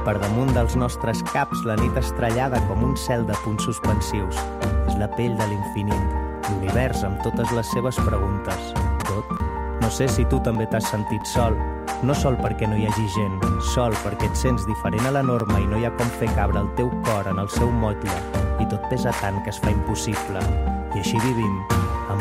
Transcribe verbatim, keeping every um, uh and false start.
Per damunt dels nostres caps, la nit estrellada com un cel de punts suspensius. És la pell de l'infinit, l'univers amb totes les seves preguntes. Tot. No sé si tu també t'has sentit sol. No sol perquè no hi hagi gent, sol perquè et sents diferent a la norma i no hi ha com fer cabre el teu cor en el seu motlle. I tot pesa tant que es fa impossible. I així vivim,